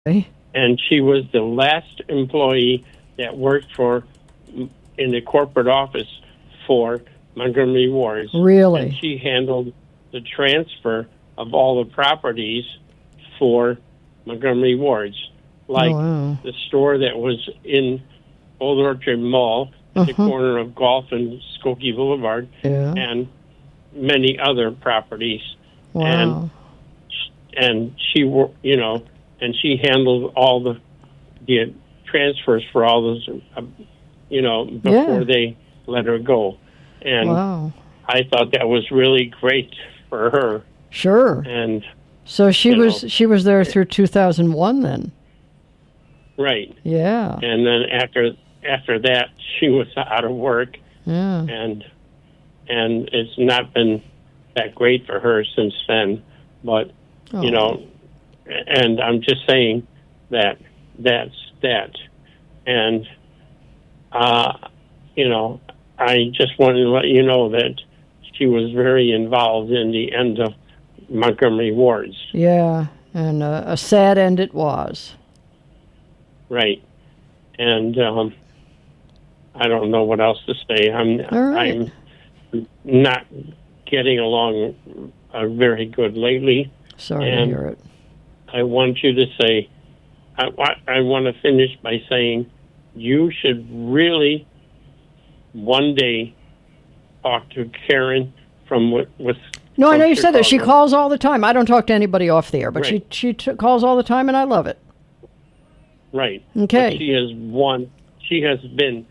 Okay. and she was the last employee that worked in the corporate office for Montgomery Wards. Really? And she handled the transfer of all the properties for Montgomery Wards, like the store that was in Old Orchard Mall at the corner of Gulf and Skokie Boulevard, and many other properties. Wow. And she, and she handled all the transfers for all those, before they let her go. And I thought that was really great for her. Sure. And so she was there through 2001 then. Right. Yeah. And then after that, she was out of work. Yeah. And it's not been that great for her since then. But and I'm just saying that's that. And I just wanted to let you know that she was very involved in the end of Montgomery Wards. Yeah, and a sad end it was. Right. And I don't know what else to say. I'm not getting along very good lately. Sorry to hear it. I want you to say, I want to finish by saying you should really one day talk to Karen from No, I know you said that. She calls all the time. I don't talk to anybody off the air, but she calls all the time, and I love it. Right. Okay. But she has been,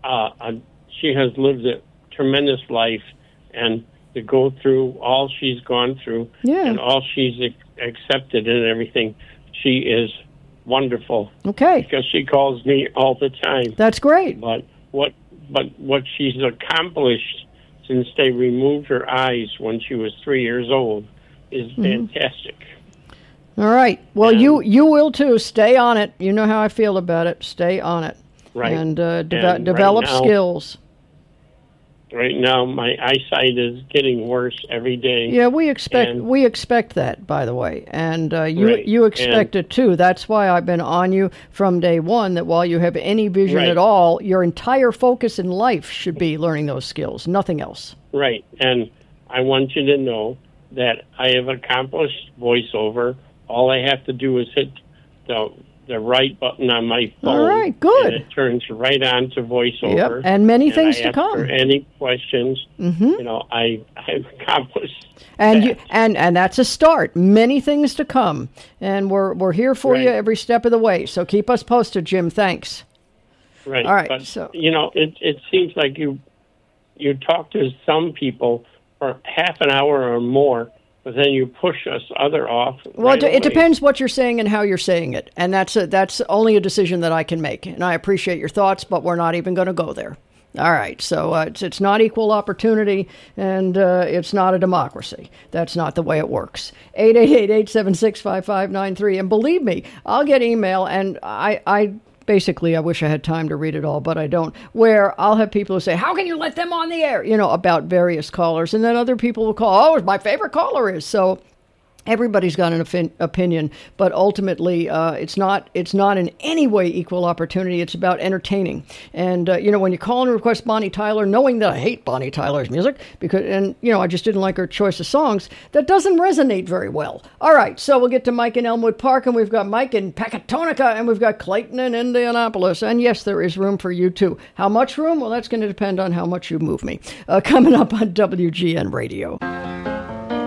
she has lived a tremendous life, and to go through all she's gone through and all she's accepted and everything, she is wonderful. Okay. Because she calls me all the time. That's great. But what she's accomplished since they removed her eyes when she was 3 years old is fantastic. All right. Well, you will too. Stay on it. You know how I feel about it. Stay on it. Right. And develop skills. Right now, my eyesight is getting worse every day. Yeah, we expect that, by the way, and you expect it too. That's why I've been on you from day one. That while you have any vision at all, your entire focus in life should be learning those skills, nothing else. Right, and I want you to know that I have accomplished voiceover. All I have to do is hit the right button on my phone. All right, good. And it turns right on to voiceover. Yep, and many things to come. For any questions, I've accomplished. And and that's a start. Many things to come, and we're here for you every step of the way. So keep us posted, Jim. Thanks. Right. All right. But, so it seems like you talk to some people for half an hour or more. But then you push us other off. Well, it depends what you're saying and how you're saying it, and that's only a decision that I can make. And I appreciate your thoughts, but we're not even going to go there. All right, so it's not equal opportunity, and it's not a democracy. That's not the way it works. 888-876-5593, and believe me, I'll get email, and I basically, I wish I had time to read it all, but I don't, where I'll have people who say, how can you let them on the air, about various callers, and then other people will call, my favorite caller is, so everybody's got an opinion, but ultimately it's not in any way equal opportunity. It's about entertaining. And, when you call and request Bonnie Tyler, knowing that I hate Bonnie Tyler's music, I just didn't like her choice of songs, that doesn't resonate very well. All right, so we'll get to Mike in Elmwood Park, and we've got Mike in Pecatonica, and we've got Clayton in Indianapolis. And yes, there is room for you too. How much room? Well, that's going to depend on how much you move me. Coming up on WGN Radio.